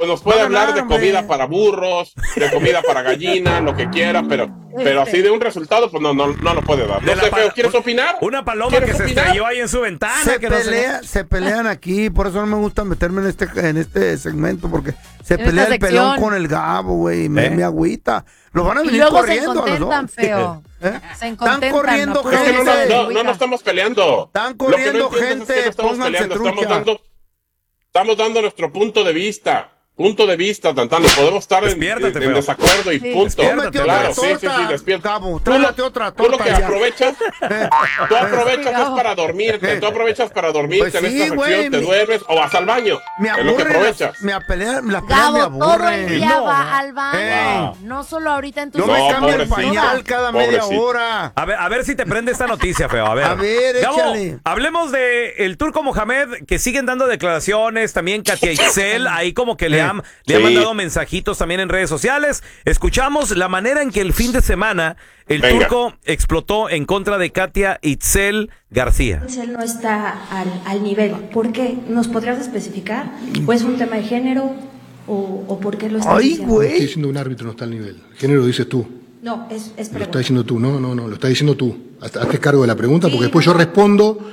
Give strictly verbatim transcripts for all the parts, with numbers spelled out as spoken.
pues nos puede Va a hablar ganar, de hombre. comida para burros, de comida para gallina, lo que quiera, pero, pero así de un resultado, pues no, no, no lo puede dar. No De la sé, pala- Feo, ¿quieres opinar? Una paloma ¿Quieres que se opinar? estrelló ahí en su ventana. Se, que no sé- pelea, se pelean aquí, por eso no me gusta meterme en este, en este segmento, porque se En pelea esta el pelón sección. con el Gabo, güey, y me, ¿Eh? me agüita. Los van a Y venir luego se corriendo a los contentan, dos. feo. ¿Eh? Se Están contentan, corriendo ¿no? Es que no, gente. no, no, no, Ubica. no estamos peleando. Están Lo que corriendo no entiendes gente, es que no estamos pónganse peleando, estamos trucha. dando, estamos dando nuestro punto de vista. Punto de vista, Tantano. Podemos estar en, Despiértate, en feo. desacuerdo y Sí. punto. Despiértate, Cómete Claro, otra sí, sí, torta, sí, despierta. Gabo, Tú lo, trágate otra tú lo torta que ya. aprovechas, tú aprovechas es para dormirte, Eh. tú aprovechas para dormirte Pues en sí, esta güey, sección, te mi- duermes o vas al baño. Me es lo que aburre, aprovechas. las, me apelean, las peleas me Gabo, todo el aburren. día No. va al baño. Eh. No solo ahorita en tus Yo No, me vacaciones, cambio el pobrecito. pañal cada media Pobrecito. hora. A ver, a ver si te prende esta noticia, feo. A ver. A ver, Gabo, échale. hablemos de el Turco Mohamed, que siguen dando declaraciones. También Katia Itzel, ahí como que le han, le han Sí. mandado mensajitos también en redes sociales. Escuchamos la manera en que el fin de semana el Venga. Turco explotó en contra de Katia Itzel García. Él no está al, al nivel. ¿Por qué? ¿Nos podrías especificar? ¿O es un tema de género? ¿O, o por qué lo estás Ay, diciendo? No estoy güey. diciendo un árbitro no está al nivel. El género lo dices tú. No, es, es Lo estás pregunta. diciendo tú. No, no, no. Lo estás diciendo tú. Hazte hazte cargo de la pregunta, Sí, porque después no, yo no. respondo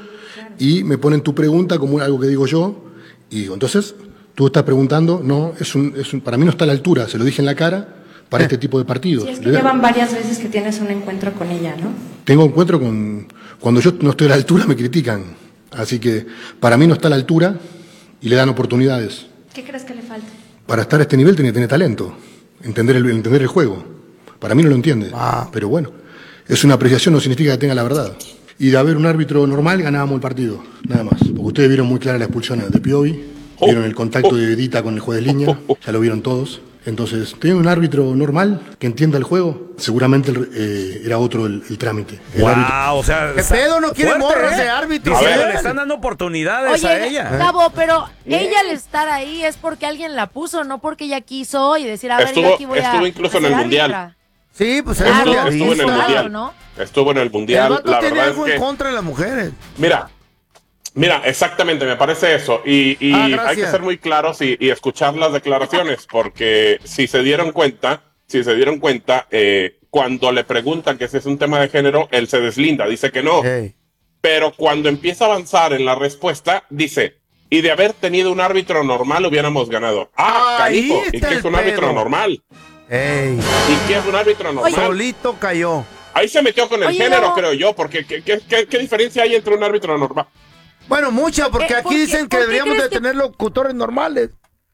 y me ponen tu pregunta como algo que digo yo. Y digo, entonces, tú estás preguntando. No, es un, es un, para mí no está a la altura. Se lo dije en la cara para este tipo de partidos. Sí, es que llevan varias veces que tienes un encuentro con ella, ¿no? Tengo encuentro con... Cuando yo no estoy a la altura me critican. Así que para mí no está a la altura y le dan oportunidades. ¿Qué crees que le falta? Para estar a este nivel tiene que tener talento, entender el, entender el juego. Para mí no lo entiende, Ah. pero bueno, es una apreciación, no significa que tenga la verdad. Y de haber un árbitro normal ganábamos el partido, nada más. Porque ustedes vieron muy clara la expulsión de Piovi, vieron el contacto de Dita con el juez de línea, ya lo vieron todos. Entonces, teniendo un árbitro normal que entienda el juego, seguramente eh, era otro el, el trámite. El árbitro- Wow, o sea, ¿Qué pedo? No quiere fuerte, morras ¿eh? de árbitro. Diciendo, A ver. le están dando oportunidades a Oye, ella. Gabo, pero ella al estar ahí es porque alguien la puso, no porque ella quiso y decir, a ver, yo Estuvo, aquí voy a estuvo incluso en ser el Mundial. árbitra. Sí, pues es Claro, Estuvo, estuvo en el claro, Mundial. ¿no? Estuvo en el El Mundial. vato La tiene verdad algo es en que... contra de las mujeres. Mira, mira, exactamente, me parece eso. Y, y Ah, hay que gracias. ser muy claros y, y escuchar las declaraciones, porque si se dieron cuenta, si se dieron cuenta, eh, cuando le preguntan que si es un tema de género, él se deslinda, dice que no. Ey. Pero cuando empieza a avanzar en la respuesta, dice, y de haber tenido un árbitro normal hubiéramos ganado. Ah, Ahí canijo, ¿y está qué el es un árbitro pedo. normal? Ey. ¿Y qué es un árbitro normal? Solito cayó. Ahí se metió con el Oye, género, Gabo. creo yo, porque ¿qué, qué, qué, qué diferencia hay entre un árbitro normal? Bueno, mucha, porque Eh, aquí ¿por qué- dicen que por qué deberíamos de crees que- tener locutores normales.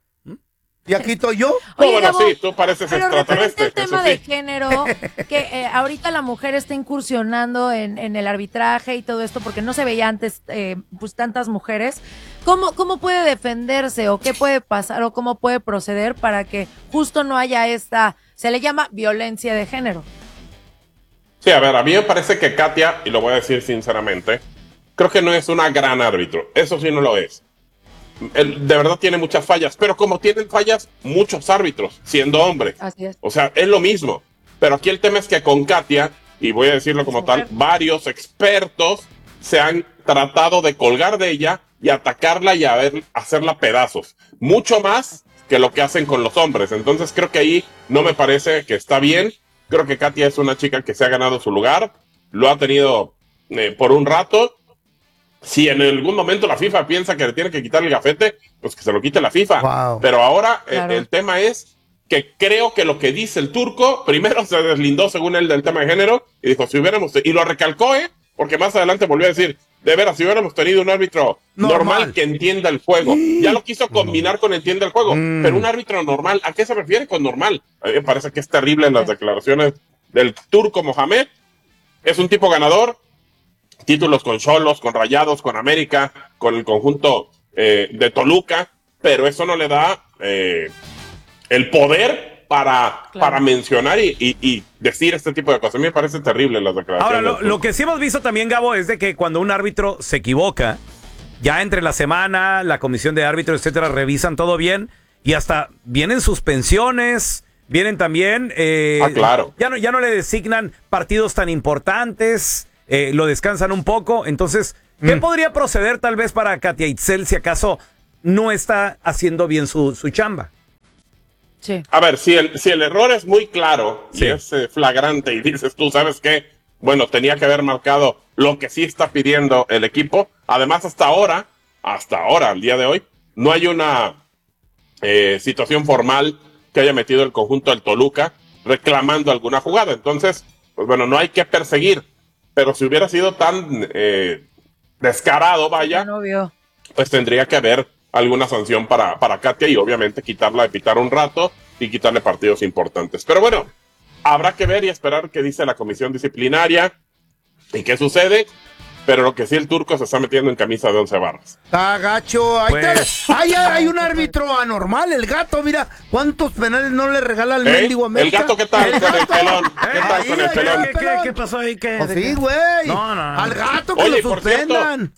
Y aquí estoy yo. No, Oye, bueno, Gabo, sí, tú pareces pero referente extraterrestre. al tema eso de sí. género, que eh, ahorita la mujer está incursionando en, en el arbitraje y todo esto, porque no se veía antes eh, pues tantas mujeres. ¿Cómo, ¿Cómo puede defenderse o qué puede pasar o cómo puede proceder para que justo no haya esta, se le llama violencia de género? Sí, a ver, a mí me parece que Katia, y lo voy a decir sinceramente, creo que no es una gran árbitro. Eso sí no lo es. Él de verdad tiene muchas fallas, pero como tienen fallas muchos árbitros, siendo hombres. Así es. O sea, es lo mismo. Pero aquí el tema es que con Katia, y voy a decirlo como tal, varios expertos se han tratado de colgar de ella y atacarla y a ver, hacerla pedazos. Mucho más que lo que hacen con los hombres. Entonces creo que ahí no me parece que está bien. Creo que Katia es una chica que se ha ganado su lugar. Lo ha tenido eh, por un rato. Si en algún momento la FIFA piensa que le tiene que quitar el gafete, pues que se lo quite la FIFA. Wow. Pero ahora eh, Claro. el tema es que creo que lo que dice el Turco, primero se deslindó según él del tema de género y dijo, si hubiéramos, y lo recalcó, ¿eh? Porque más adelante volvió a decir, de veras, si hubiéramos tenido un árbitro normal, Normal. que entienda el juego. Ya lo quiso combinar con entienda el juego, Mm. pero un árbitro normal, ¿a qué se refiere con normal? A mí me parece que es terrible en las declaraciones del Turco Mohamed. Es un tipo ganador, títulos con Xolos, con Rayados, con América, con el conjunto eh, de Toluca, pero eso no le da eh, el poder para, Claro. para mencionar y, y- y decir este tipo de cosas. A mí me parece terrible las declaraciones. Ahora, lo, del lo Turco. que sí hemos visto también, Gabo, es de que cuando un árbitro se equivoca, ya entre la semana, la comisión de árbitros, etcétera, revisan todo bien y hasta vienen suspensiones, vienen también... eh, Ah, claro. Ya no, ya no le designan partidos tan importantes, eh, lo descansan un poco. Entonces, ¿qué Mm. podría proceder tal vez para Katia Itzel si acaso no está haciendo bien su, su chamba? Sí. A ver, si el, si el error es muy claro Sí. y es eh, flagrante y dices tú, ¿sabes qué? Bueno, tenía que haber marcado lo que sí está pidiendo el equipo. Además, hasta ahora, hasta ahora, al día de hoy, no hay una eh, situación formal que haya metido el conjunto del Toluca reclamando alguna jugada. Entonces, pues bueno, no hay que perseguir. Pero si hubiera sido tan eh, descarado, vaya, No vio. pues tendría que haber alguna sanción para, para Katia y obviamente quitarla de pitar un rato y quitarle partidos importantes. Pero bueno, habrá que ver y esperar qué dice la comisión disciplinaria y qué sucede. Pero lo que sí, el turco se está metiendo en camisa de once barras. Está gacho. Ahí Pues- está. Ay, hay un árbitro anormal, el gato. Mira, ¿cuántos penales no le regala al ¿Eh? mendigo ¿El América? gato qué tal con el pelón? ¿Qué tal Ahí, con el ahí, pelón? ahí. ¿Qué, qué, qué pasó ahí? ¿Qué, Pues de sí, qué? güey. No, no, no. Al gato que Oye, lo por cierto, suspendan.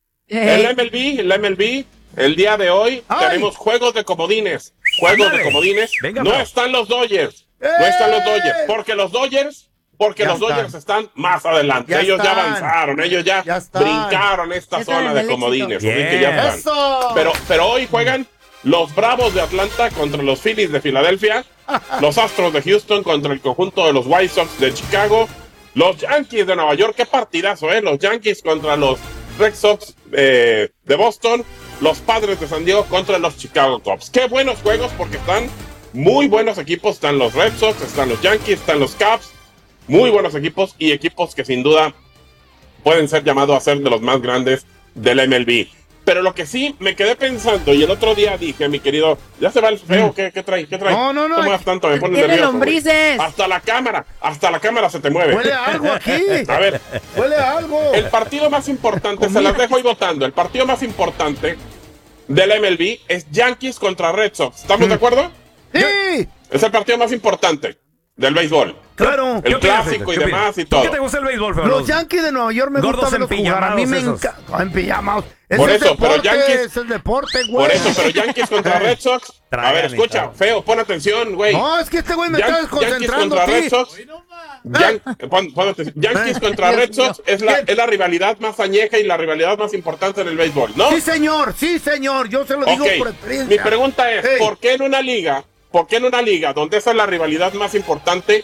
El Ey, M L B, el M L B, el día de hoy Ay. tenemos juegos de comodines. Juegos Ándale. de comodines. Venga, no bro. están los Dodgers. No están los ¡Eh! Dodgers. Porque los Dodgers, porque Ya los Dodgers están. están más adelante. Ya ellos ya están. avanzaron, ellos ya, Ya están. brincaron esta Ya están zona en de el comodines. éxito. Así que ya Bien. están. ¡Eso! Pero, pero hoy juegan los Bravos de Atlanta contra los Phillies de Filadelfia, los Astros de Houston contra el conjunto de los White Sox de Chicago, los Yankees de Nueva York, qué partidazo, ¿eh? Los Yankees contra los Red Sox eh, de Boston, los Padres de San Diego contra los Chicago Cubs. Qué buenos juegos porque están muy buenos equipos, están los Red Sox, están los Yankees, están los Cubs, muy buenos equipos y equipos que sin duda pueden ser llamados a ser de los más grandes del M L B. Pero lo que sí me quedé pensando, y el otro día dije, mi querido, ¿ya se va el feo? ¿Qué, qué trae? ¿Qué trae? No, no, no. ¿Cómo vas tanto? Me pones Tiene nervioso, lombrices. güey. Hasta la cámara, hasta la cámara se te mueve. Huele a algo aquí. A ver, Huele a algo. el partido más importante, se las dejo ahí votando, el partido más importante del M L B es Yankees contra Red Sox. ¿Estamos de acuerdo? Sí, Es el partido más importante del béisbol. claro. El ¿Qué opinas, clásico y ¿Qué demás opinas? y ¿Tú todo. qué te gusta el béisbol, feo? Los Yankees de Nueva York me Gordos gusta verlos jugar. A mí me empillamados esos. encanta. Empillamados. Ese Por es eso, pero deporte, Yankees- ese es deporte, güey. Por eso, pero Yankees contra Red Sox. A Tragan ver, y escucha, todo. feo, pon atención, güey. No, es que este güey me Yan- está Yankees desconcentrando. contra sí. Red Sox. Yan- pon- pon atención. Yankees contra Dios Red Sox es la, ¿Quién? es la rivalidad más añeja y la rivalidad más importante en el béisbol, ¿no? Sí, señor, sí, señor. Yo se lo digo Ok, por experiencia. mi pregunta es, Ey. ¿por qué en una liga, por qué en una liga donde esa es la rivalidad más importante,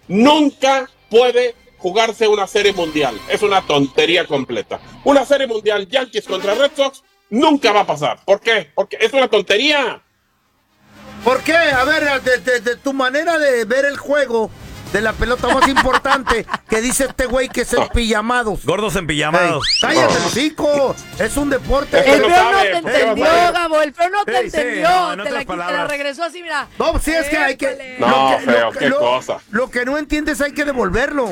nunca puede jugarse una serie mundial? Es una tontería completa. Una serie mundial Yankees contra Red Sox nunca va a pasar. ¿Por qué? Porque es una tontería. ¿Por qué? A ver, de, de- de tu manera de ver el juego de la pelota más importante que dice este güey que es el pijamados. Gordos Ey, empillamados. cállate, hocico. Es un deporte. Es El no feo no sabe, te ¿qué entendió, vas a ver? Gabo. El feo no te Sí, sí, entendió. no, en te, la, otras te la palabras. regresó así, mira. No, sí, es que hay que. Épale. No, lo que- feo, lo- qué lo- cosa. Lo que no entiendes hay que devolverlo.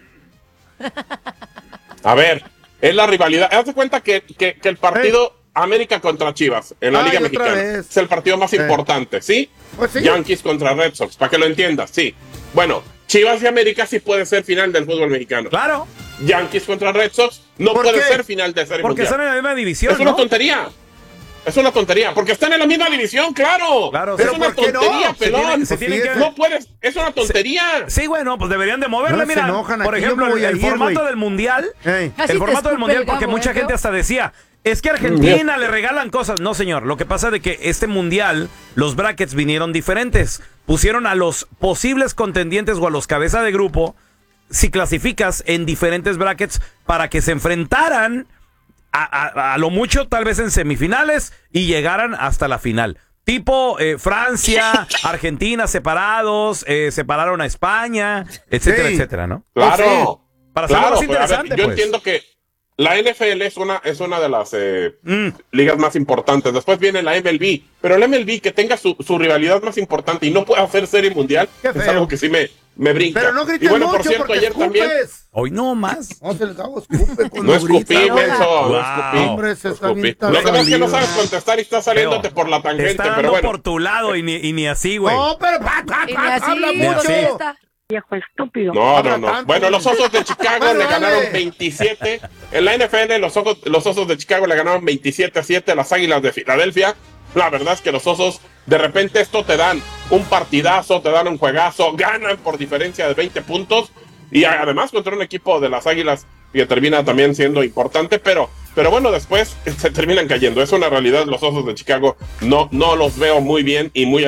A ver, es la rivalidad. Haz de cuenta que, que, que el partido América contra Chivas en la Ay, Liga otra Mexicana vez. es el partido más Sí. importante, ¿sí? Pues sí. Yankees contra Red Sox, para que lo entiendas, sí. Bueno, Chivas y América sí puede ser final del fútbol mexicano. Claro, Yankees contra Red Sox no ¿Por puede qué? ser final de serie porque mundial. están en la misma división, Es una ¿no? tontería. Es una tontería, porque están en la misma división, claro. Claro, es pero una ¿por qué no? tontería, Se tienen- pelón. se tienen que- No puedes, es una tontería. Sí, bueno, pues deberían de moverle, No se mira. enojan, por aquí ejemplo, yo me voy a el ir, formato güey. del mundial, Ey. Casi el te formato del escupe mundial, el porque Gabo, mucha ¿eh, gente feo? hasta decía, es que a Argentina le regalan cosas. No, señor, lo que pasa es de que este mundial, los brackets vinieron diferentes. Pusieron a los posibles contendientes o a los cabeza de grupo, si clasificas, en diferentes brackets para que se enfrentaran a, a- a lo mucho, tal vez en semifinales y llegaran hasta la final. Tipo eh, Francia, Argentina separados, eh, separaron a España, etcétera, Sí. etcétera, ¿no? Claro. Para hacerlo claro, más pues, a ver, interesante, yo pues. entiendo que la N F L es una, es una de las eh, Mm. ligas más importantes. Después viene la M L B. Pero la M L B que tenga su, su rivalidad más importante y no pueda hacer serie mundial Qué es feo. algo que sí me, me brinca. Pero no y grites bueno, mucho por cierto, porque ayer también. escupes. Hoy no más. No se les hago escupe cuando No escupí, grita. menso, no Wow. escupí. Hombre, se no está escupí. bien Lo que pasa es que no salido. sabes contestar y estás saliéndote Feo. por la Te tangente, está pero dando bueno. por tu lado y ni, y ni así, güey. No, pero pa, pa, Y ni pa, así, habla ni mucho. así. contesta. Viejo estúpido. No, Habla no, no. tanto. Bueno, los Osos de Chicago Bueno, le dale. ganaron veintisiete. En la N F L, los, ojos- los Osos de Chicago le ganaron veintisiete a siete a las Águilas de Filadelfia. La verdad es que los Osos, de repente, esto te dan un partidazo, te dan un juegazo, ganan por diferencia de veinte puntos. Y además contra un equipo de las Águilas que termina también siendo importante, pero, pero bueno, después se terminan cayendo. Es una realidad, los Osos de Chicago no, no los veo muy bien y muy, eh,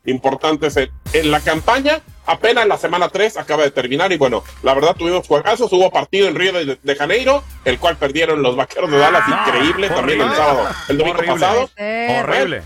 importantes en, en la campaña. Apenas la semana tres acaba de terminar y bueno, la verdad tuvimos juegazos, hubo partido en Río de, de Janeiro, el cual perdieron los Vaqueros de Dallas, increíble, también el sábado, el domingo Horrible. pasado. Horrible.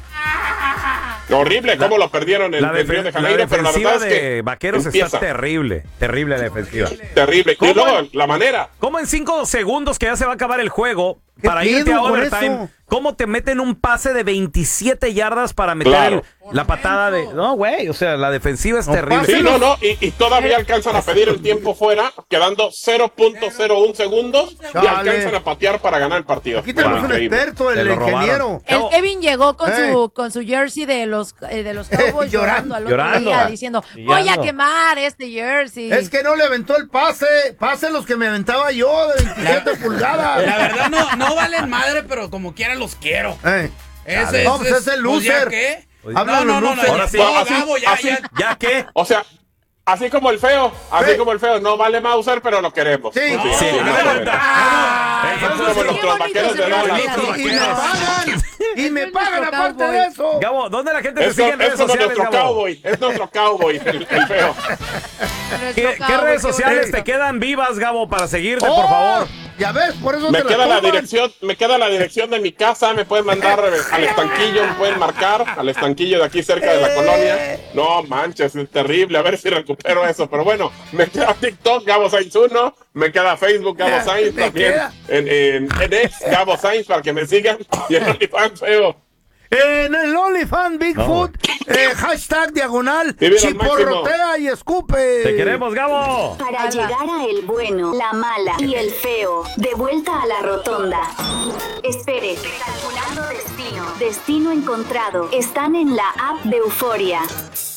Horrible, cómo lo perdieron en, La, en Río de defen- la Janeiro, pero la defensiva verdad es que de Vaqueros empieza. está terrible. Terrible la defensiva. Terrible. Y ¿Cómo? luego la manera. ¿Cómo en cinco segundos que ya se va a acabar el juego, ¿Qué para irte a pedo con overtime, eso? cómo te meten un pase de veintisiete yardas para meter Claro. el- la patada de... No, güey, o sea, la defensiva es No terrible. Sí, no, no, y, y todavía alcanzan a pedir el tiempo fuera, quedando cero punto cero uno segundos y Chale. alcanzan a patear para ganar el partido. Aquí tenemos Wow, un increíble. experto, Se el lo robaron. ingeniero. El Kevin llegó con Ey. su con su jersey de los eh, de los Cowboys Llorando. llorando al otro Llorando. día diciendo voy a Chillando. quemar este jersey. Es que no le aventó el pase. Pase los que me aventaba yo de veintisiete pulgadas. La verdad no, no valen madre, pero como quiera los quiero. Eh, Ese no, pues es el pues, ¿ya loser. qué? Habla No, no, los no, no, losers. Ahora sí. no, Así- Gabo, ya, así- ya. ¿Ya qué? O sea, así como el feo, así Sí. como el feo, no vale Mauser, pero lo queremos. Sí. Así, Sí, así, no, más o no, menos. Ay, Eso es como qué nuestros bonito Vaqueros se de ve Dallas. así. Nuestros Y me Vaqueros. pagan. Y me Es pagan nuestro aparte cowboy. de eso. Gabo, ¿dónde la gente te Es, sigue en redes es como sociales, nuestro Gabo? cowboy, es nuestro cowboy, el, el feo. Nuestro ¿Qué, qué cowboy, redes qué sociales bonito. te quedan vivas, Gabo, para seguirte, Oh, por favor? Ya ves, por eso Me te queda la toman. dirección, me queda la dirección de mi casa, me pueden mandar al estanquillo, me pueden marcar al estanquillo de aquí cerca de la colonia. No manches, es terrible, a ver si recupero eso, pero bueno, me queda TikTok, Gabo Sainz uno, me queda Facebook, Gabo Ya, Sainz me también, queda. en, en, en X, Gabo Sainz, para que me sigan, y en OnlyFans, feo. En el OnlyFans Bigfoot, eh, hashtag diagonal, Vive al chiporrotea y escupe. ¡Te queremos, Gabo! Para llegar a el bueno, la mala y el feo, de vuelta a la rotonda. Espere, recalculando destino. Destino encontrado. Están en la app de Euforia.